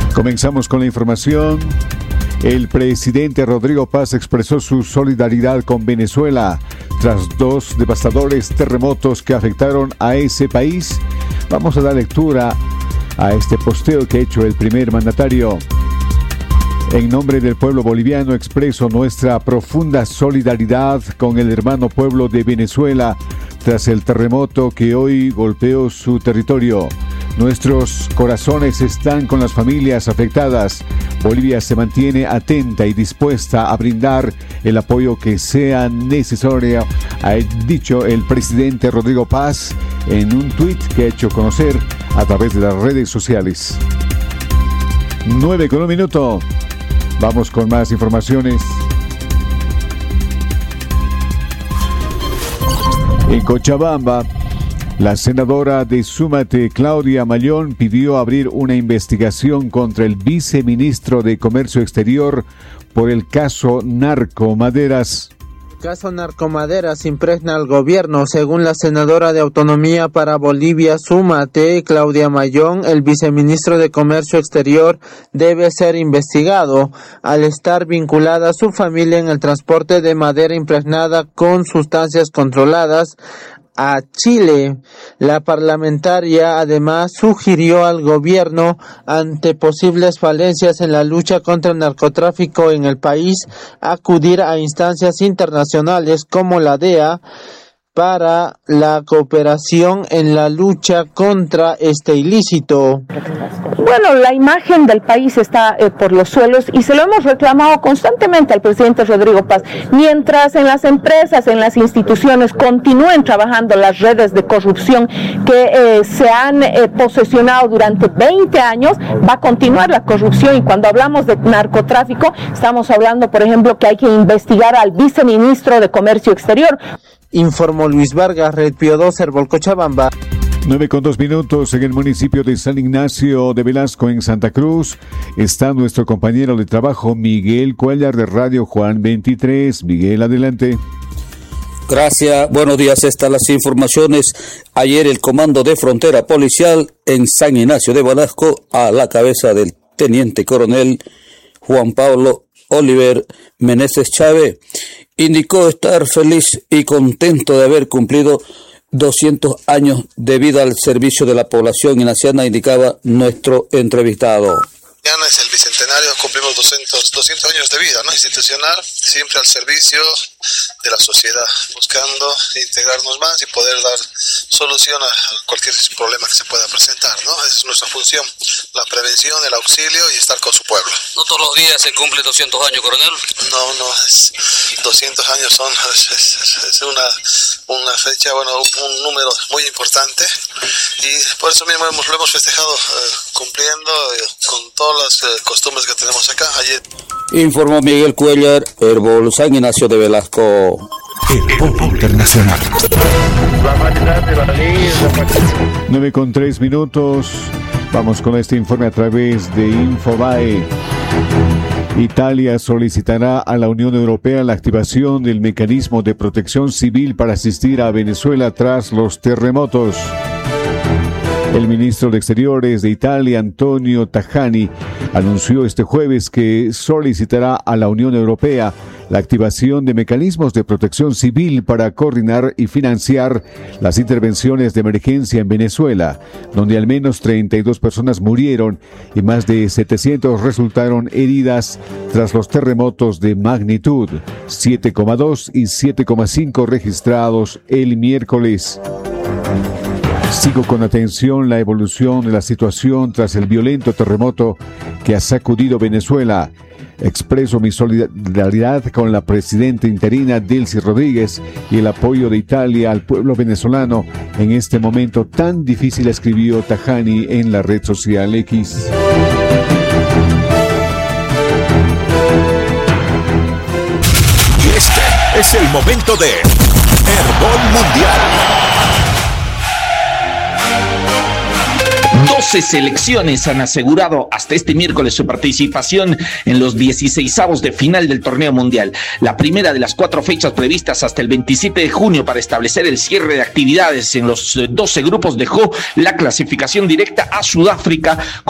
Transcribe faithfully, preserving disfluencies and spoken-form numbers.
Comenzamos con la información. El presidente Rodrigo Paz expresó su solidaridad con Venezuela tras dos devastadores terremotos que afectaron a ese país. Vamos a dar lectura a este posteo que ha hecho el primer mandatario. En nombre del pueblo boliviano expreso nuestra profunda solidaridad con el hermano pueblo de Venezuela tras el terremoto que hoy golpeó su territorio. Nuestros corazones están con las familias afectadas. Bolivia se mantiene atenta y dispuesta a brindar el apoyo que sea necesario, ha dicho el presidente Rodrigo Paz en un tuit que ha hecho conocer a través de las redes sociales. nueve con un minuto. Vamos con más informaciones. En Cochabamba, la senadora de Súmate, Claudia Mallón, pidió abrir una investigación contra el viceministro de Comercio Exterior por el caso Narcomaderas. Caso Narcomaderas impregna al gobierno. Según la senadora de Autonomía para Bolivia, Súmate, Claudia Mallón, el viceministro de Comercio Exterior debe ser investigado al estar vinculada a su familia en el transporte de madera impregnada con sustancias controladas a Chile. La parlamentaria además sugirió al gobierno, ante posibles falencias en la lucha contra el narcotráfico en el país, acudir a instancias internacionales como la D E A para la cooperación en la lucha contra este ilícito. Bueno, la imagen del país está eh, por los suelos y se lo hemos reclamado constantemente al presidente Rodrigo Paz. Mientras en las empresas, en las instituciones continúen trabajando las redes de corrupción que eh, se han eh, posesionado durante veinte años, va a continuar la corrupción. Y cuando hablamos de narcotráfico, estamos hablando, por ejemplo, que hay que investigar al viceministro de Comercio Exterior. Informó Luis Vargas, Red Pío dos, Herbol, Cochabamba. nueve con dos minutos. En el municipio de San Ignacio de Velasco, en Santa Cruz, está nuestro compañero de trabajo Miguel Cuellar de Radio Juan veintitrés. Miguel, adelante. Gracias, buenos días. Estas las informaciones. Ayer el Comando de Frontera Policial en San Ignacio de Velasco, a la cabeza del teniente coronel Juan Pablo Oliver Meneses Chávez, indicó estar feliz y contento de haber cumplido doscientos años de vida al servicio de la población inaciana, indicaba nuestro entrevistado. Mañana es el bicentenario, cumplimos doscientos, doscientos años de vida, ¿no? Institucional, siempre al servicio de la sociedad, buscando integrarnos más y poder dar solución a cualquier problema que se pueda presentar, ¿no? Esa es nuestra función, la prevención, el auxilio y estar con su pueblo. ¿No todos los días se cumple doscientos años, coronel? No, no, es, doscientos años son, es, es, es una, una fecha, bueno, un, un número muy importante y por eso mismo hemos, lo hemos festejado eh, cumpliendo eh, con todas las eh, costumbres que tenemos acá. Ayer informó Miguel Cuellar, Herbol, San Ignacio de Velasco. El Pop Internacional. nueve con tres minutos. Vamos con este informe a través de Infobae. Italia solicitará a la Unión Europea la activación del mecanismo de protección civil para asistir a Venezuela tras los terremotos. El ministro de Exteriores de Italia, Antonio Tajani, anunció este jueves que solicitará a la Unión Europea la activación de mecanismos de protección civil para coordinar y financiar las intervenciones de emergencia en Venezuela, donde al menos treinta y dos personas murieron y más de setecientos resultaron heridas tras los terremotos de magnitud siete coma dos y siete coma cinco registrados el miércoles. Sigo con atención la evolución de la situación tras el violento terremoto que ha sacudido Venezuela. Expreso mi solidaridad con la presidenta interina Delcy Rodríguez y el apoyo de Italia al pueblo venezolano en este momento tan difícil, escribió Tajani en la red social X. Y este es el momento de Herbol Mundial. doce selecciones han asegurado hasta este miércoles su participación en los dieciseisavos de final del torneo mundial. La primera de las cuatro fechas previstas hasta el veintisiete de junio para establecer el cierre de actividades en los doce grupos dejó la clasificación directa a Sudáfrica